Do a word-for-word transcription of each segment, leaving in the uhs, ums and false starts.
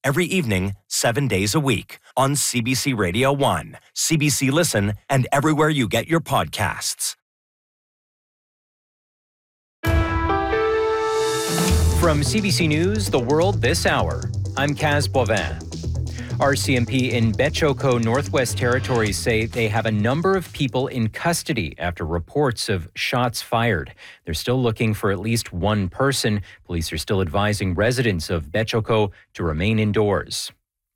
every evening, seven days a week on C B C Radio one, C B C Listen, and everywhere you get your podcasts. From C B C News, The World This Hour, I'm Kaz Boivin. R C M P in Betchoko, Northwest Territories say they have a number of people in custody after reports of shots fired. They're still looking for at least one person. Police are still advising residents of Betchoko to remain indoors.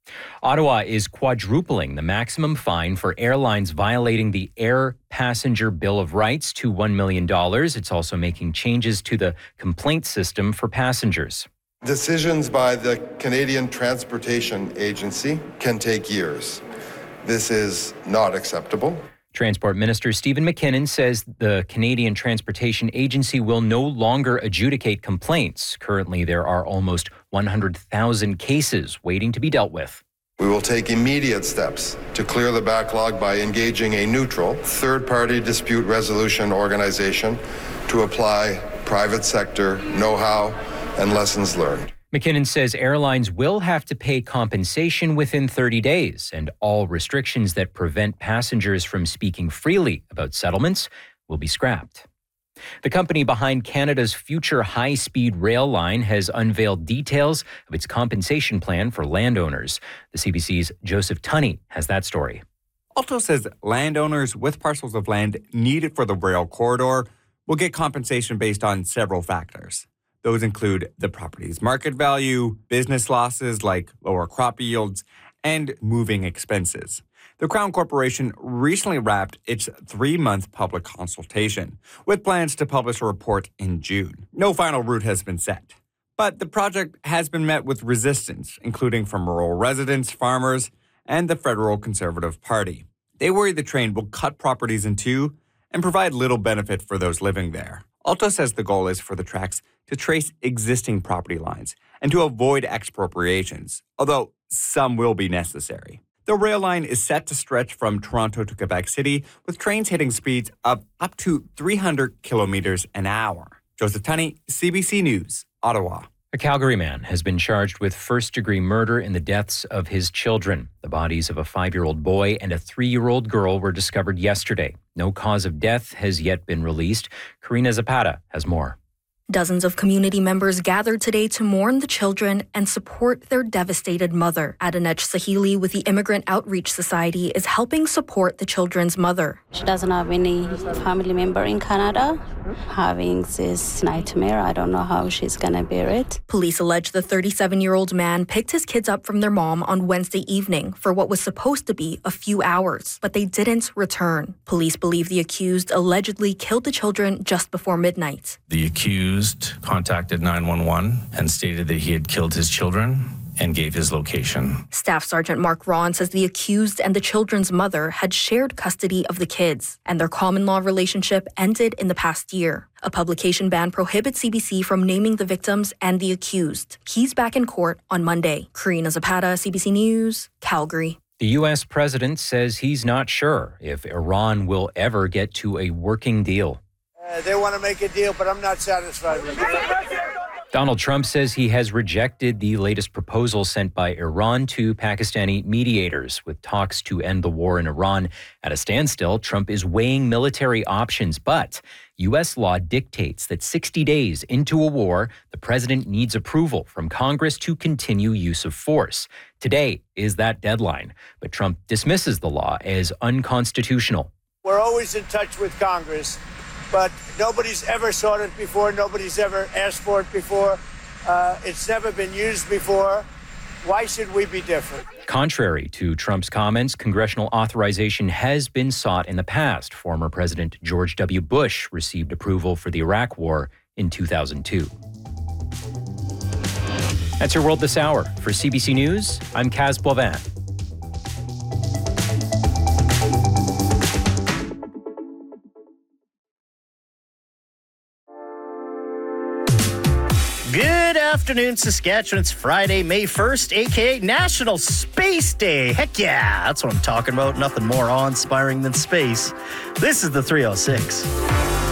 Ottawa is quadrupling the maximum fine for airlines violating the Air Passenger Bill of Rights to one million dollars. It's also making changes to the complaint system for passengers. Decisions by the Canadian Transportation Agency can take years. This is not acceptable. Transport Minister Stephen McKinnon says the Canadian Transportation Agency will no longer adjudicate complaints. Currently, there are almost one hundred thousand cases waiting to be dealt with. We will take immediate steps to clear the backlog by engaging a neutral, third-party dispute resolution organization to apply private sector know-how and lessons learned. McKinnon says airlines will have to pay compensation within thirty days, and all restrictions that prevent passengers from speaking freely about settlements will be scrapped. The company behind Canada's future high-speed rail line has unveiled details of its compensation plan for landowners. The C B C's Joseph Tunney has that story. Alto says landowners with parcels of land needed for the rail corridor will get compensation based on several factors. Those include the property's market value, business losses like lower crop yields, and moving expenses. The Crown Corporation recently wrapped its three-month public consultation, with plans to publish a report in June. No final route has been set, but the project has been met with resistance, including from rural residents, farmers, and the Federal Conservative Party. They worry the train will cut properties in two and provide little benefit for those living there. Alto says the goal is for the tracks to trace existing property lines and to avoid expropriations, although some will be necessary. The rail line is set to stretch from Toronto to Quebec City, with trains hitting speeds of up to three hundred kilometers an hour. Joseph Tunney, C B C News, Ottawa. A Calgary man has been charged with first-degree murder in the deaths of his children. The bodies of a five-year-old boy and a three-year-old girl were discovered yesterday. No cause of death has yet been released. Karina Zapata has more. Dozens of community members gathered today to mourn the children and support their devastated mother. Adanech Sahili with the Immigrant Outreach Society is helping support the children's mother. She doesn't have any family member in Canada. Having this nightmare, I don't know how she's going to bear it. Police allege the thirty-seven-year-old man picked his kids up from their mom on Wednesday evening for what was supposed to be a few hours, but they didn't return. Police believe the accused allegedly killed the children just before midnight. The accused contacted nine one one and stated that he had killed his children and gave his location. Staff Sergeant Mark Ron says the accused and the children's mother had shared custody of the kids, and their common law relationship ended in the past year. A publication ban prohibits C B C from naming the victims and the accused. He's back in court on Monday. Karina Zapata, C B C News, Calgary. The U S president says he's not sure if Iran will ever get to a working deal. Uh, they want to make a deal, but I'm not satisfied with it. Donald Trump says he has rejected the latest proposal sent by Iran to Pakistani mediators. With talks to end the war in Iran at a standstill, Trump is weighing military options, but U S law dictates that sixty days into a war, the president needs approval from Congress to continue use of force. Today is that deadline, but Trump dismisses the law as unconstitutional. We're always in touch with Congress, but nobody's ever sought it before. Nobody's ever asked for it before. Uh, it's never been used before. Why should we be different? Contrary to Trump's comments, congressional authorization has been sought in the past. Former President George W. Bush received approval for the Iraq War in two thousand two. That's your World This Hour. For C B C News, I'm Kaz Boivin. Good afternoon, Saskatchewan. It's Friday, May first, a k a. National Space Day. Heck yeah, that's what I'm talking about. Nothing more awe-inspiring than space. This is the three oh six.